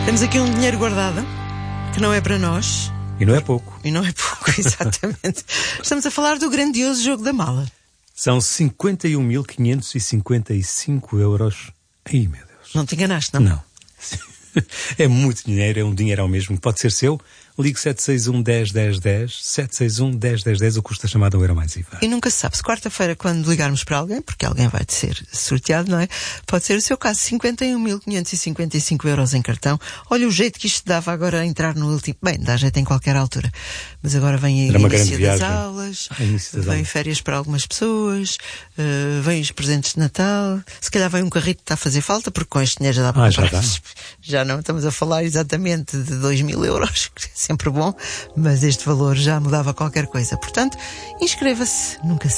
Temos aqui um dinheiro guardado, que não é para nós. E não é pouco. E não é pouco, exatamente. Estamos a falar do grandioso jogo da mala. São 51.555 euros. Ai, meu Deus. Não te enganaste, não? Não. É muito dinheiro, é um dinheiro ao mesmo. Pode ser seu. Ligue 761 10 10 10, 761 10 10 10, o custo da chamada €1 mais IVA. E nunca se sabe, se quarta-feira, quando ligarmos para alguém, porque alguém vai ser sorteado, não é? Pode ser o seu caso, 51.555 euros em cartão. Olha o jeito que isto dava agora a entrar no último... Bem, dá jeito em qualquer altura. Mas agora vem o início das aulas, vem férias para algumas pessoas, vem os presentes de Natal, se calhar vem um carrito que está a fazer falta, porque com este dinheiro já dá para comprar. Já não estamos a falar exatamente de 2.000 euros, que é sempre bom, mas este valor já mudava qualquer coisa. Portanto, inscreva-se, nunca se